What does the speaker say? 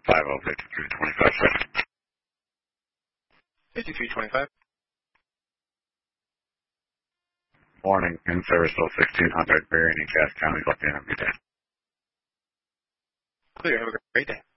505325. 5325. Morning, in service till 1600, Berrien and Cass County, left end of your day. Clear, have a great day.